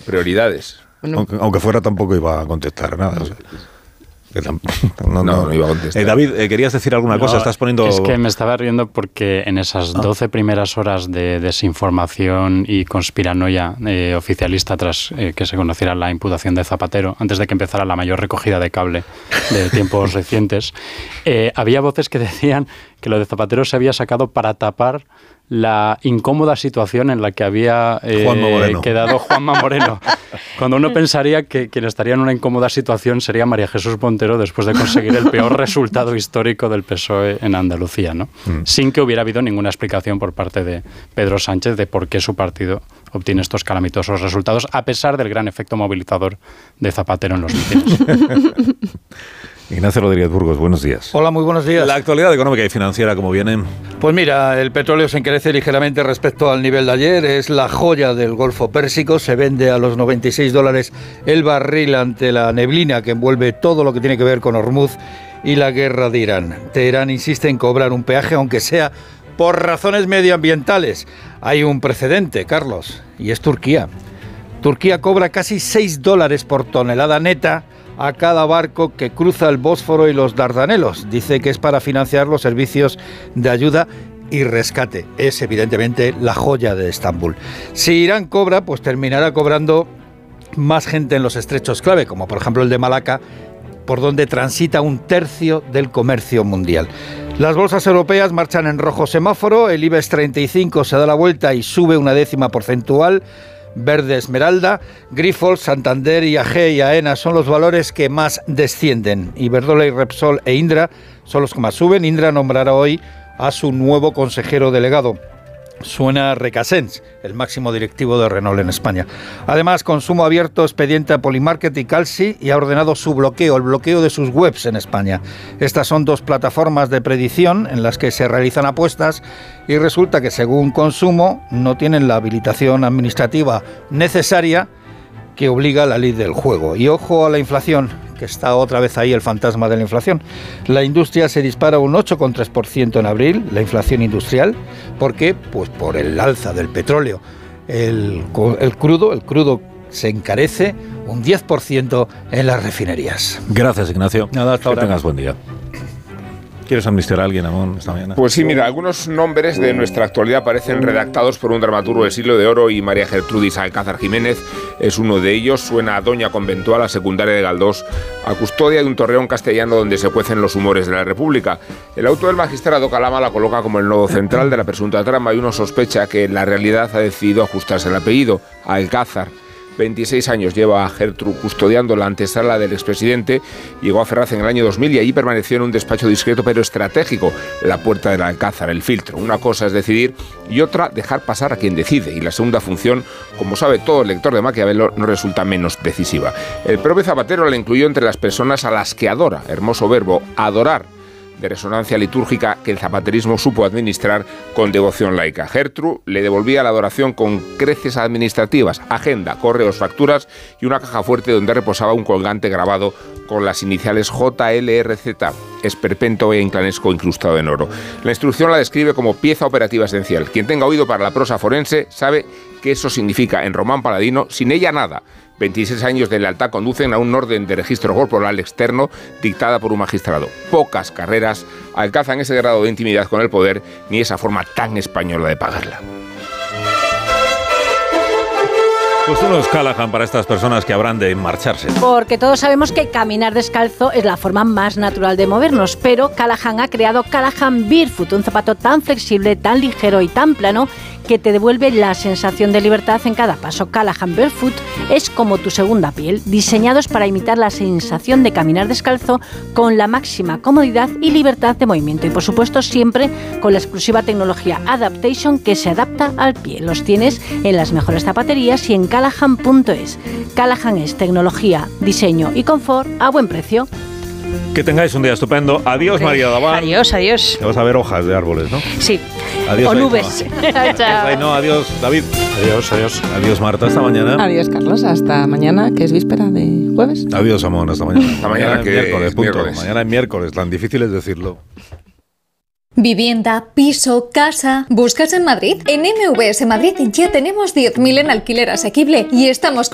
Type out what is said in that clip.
prioridades. Bueno. Aunque fuera, tampoco iba a contestar nada. O sea, no iba a contestar. David, ¿querías decir alguna cosa? Estás poniendo... Es que me estaba riendo porque en esas 12 primeras horas de desinformación y conspiranoia oficialista tras que se conociera la imputación de Zapatero, antes de que empezara la mayor recogida de cable de tiempos recientes, había voces que decían que lo de Zapatero se había sacado para tapar la incómoda situación en la que había quedado Juanma Moreno. Cuando uno pensaría que quien estaría en una incómoda situación sería María Jesús Montero después de conseguir el peor resultado histórico del PSOE en Andalucía, ¿no? Sin que hubiera habido ninguna explicación por parte de Pedro Sánchez de por qué su partido obtiene estos calamitosos resultados, a pesar del gran efecto movilizador de Zapatero en los mítines. Ignacio Rodríguez Burgos, buenos días. Hola, muy buenos días. La actualidad económica y financiera, ¿cómo viene? Pues mira, el petróleo se encarece ligeramente respecto al nivel de ayer, es la joya del Golfo Pérsico, se vende a los $96 el barril ante la neblina que envuelve todo lo que tiene que ver con Hormuz y la guerra de Irán. Teherán insiste en cobrar un peaje, aunque sea por razones medioambientales. Hay un precedente, Carlos, y es Turquía. Turquía cobra casi $6 por tonelada neta a cada barco que cruza el Bósforo y los Dardanelos. Dice que es para financiar los servicios de ayuda y rescate. Es evidentemente la joya de Estambul. Si Irán cobra, pues terminará cobrando más gente en los estrechos clave, como por ejemplo el de Malaca, por donde transita un tercio del comercio mundial. Las bolsas europeas marchan en rojo semáforo, el IBEX 35 se da la vuelta y sube 0,1 porcentual. Verde Esmeralda, Grifols, Santander, IAG y AENA son los valores que más descienden. Iberdrola y Repsol e Indra son los que más suben. Indra nombrará hoy a su nuevo consejero delegado. Suena Recasens, el máximo directivo de Renault en España. Además, Consumo ha abierto expediente a Polymarket y Calci y ha ordenado su bloqueo, el bloqueo de sus webs en España. Estas son dos plataformas de predicción en las que se realizan apuestas y resulta que, según Consumo, no tienen la habilitación administrativa necesaria que obliga la ley del juego. Y ojo a la inflación, que está otra vez ahí el fantasma de la inflación. La industria se dispara un 8,3% en abril, la inflación industrial. ¿Por qué? Pues por el alza del petróleo. El crudo se encarece un 10% en las refinerías. Gracias, Ignacio. Nada, hasta ahora. Que tengas buen día. ¿Quieres amnistiar a alguien, Amón, esta mañana? Pues sí, mira, algunos nombres de nuestra actualidad parecen redactados por un dramaturgo del siglo de oro y María Gertrudis Alcázar Jiménez es uno de ellos. Suena a Doña Conventual, a secundaria de Galdós, a custodia de un torreón castellano donde se cuecen los humores de la República. El auto del magistrado Calama la coloca como el nodo central de la presunta trama y uno sospecha que en la realidad ha decidido ajustarse el apellido, Alcázar. 26 años lleva a Gertrude custodiando la antesala del expresidente. Llegó a Ferraz en el año 2000 y allí permaneció en un despacho discreto pero estratégico, la puerta del Alcázar, el filtro. Una cosa es decidir y otra dejar pasar a quien decide. Y la segunda función, como sabe todo el lector de Maquiavelo, no resulta menos decisiva. El propio Zapatero la incluyó entre las personas a las que adora, hermoso verbo, adorar, de resonancia litúrgica que el zapaterismo supo administrar con devoción laica. Gertrude le devolvía la adoración con creces administrativas, agenda, correos, facturas y una caja fuerte donde reposaba un colgante grabado con las iniciales JLRZ, esperpento e inclanesco incrustado en oro. La instrucción la describe como pieza operativa esencial. Quien tenga oído para la prosa forense sabe que eso significa en román paladino, sin ella nada. 26 años de lealtad conducen a un orden de registro corporal externo dictada por un magistrado. Pocas carreras alcanzan ese grado de intimidad con el poder ni esa forma tan española de pagarla. Pues unos Callahan para estas personas que habrán de marcharse. Porque todos sabemos que caminar descalzo es la forma más natural de movernos, pero Callahan ha creado Callahan Barefoot, un zapato tan flexible, tan ligero y tan plano que te devuelve la sensación de libertad en cada paso. Callahan Barefoot es como tu segunda piel, diseñados para imitar la sensación de caminar descalzo con la máxima comodidad y libertad de movimiento. Y por supuesto siempre con la exclusiva tecnología Adaptation que se adapta al pie. Los tienes en las mejores zapaterías y en Callahan.es. Callahan es tecnología, diseño y confort a buen precio. Que tengáis un día estupendo. Adiós, María Daván. Adiós, adiós. Que vas a ver hojas de árboles, ¿no? Sí. Adiós, o nubes. No, adiós, David. Adiós, adiós. Adiós, Marta. Hasta mañana. Adiós, Carlos. Hasta mañana, que es víspera de jueves. Adiós, Amón. Hasta mañana. Hasta mañana, que miércoles, es punto. miércoles. Mañana es miércoles. Tan difícil es decirlo. Vivienda, piso, casa. ¿Buscas en Madrid? En MVS Madrid ya tenemos 10.000 en alquiler asequible y estamos